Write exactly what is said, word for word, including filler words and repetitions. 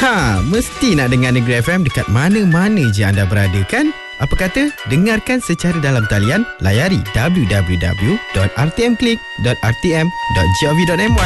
Ha, mesti nak dengar Negeri F M dekat mana-mana je anda berada kan? Apa kata? Dengarkan secara dalam talian, layari w w w dot r t m click dot r t m dot gov dot my.